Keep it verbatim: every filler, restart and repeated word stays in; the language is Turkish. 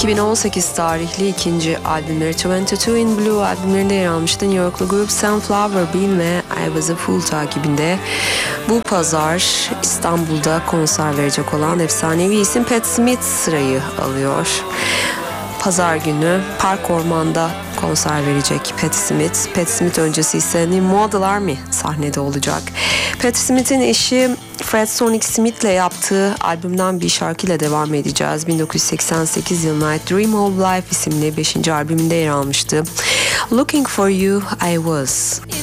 iki bin on sekiz tarihli ikinci albümleri yirmi iki in Blue albümlerinde yer almıştı. New Yorklu grup Sunflower Bean ve I Was a Fool takibinde bu pazar İstanbul'da konser verecek olan efsanevi isim Pat Smith sırayı alıyor. Pazar günü Park Orman'da konser verecek Pat Smith. Pat Smith öncesi ise New Model Army sahnede olacak. Pat Smith'in eşi Fred Sonic Smith'le yaptığı albümden bir şarkıyla devam edeceğiz. bin dokuz yüz seksen sekiz yılına ait Dream of Life isimli beşinci albümünde yer almıştı. Looking for You I Was.